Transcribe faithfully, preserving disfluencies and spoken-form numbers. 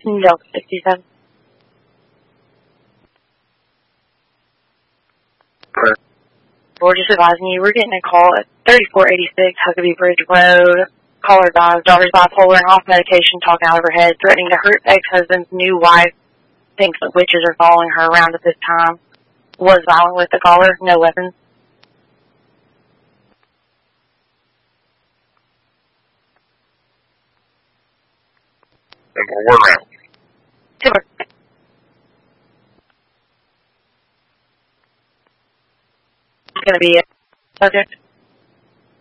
Delta sixty-seven. We're just advising you, we're getting a call at thirty-four eighty-six Huckabee Bridge Road. Caller advised, daughter's bipolar and off medication, talking out of her head, threatening to hurt ex-husband's new wife. Thinks that witches are following her around at this time. Was violent with the caller, no weapons. And we're around. Super. It's going to be it. Subject.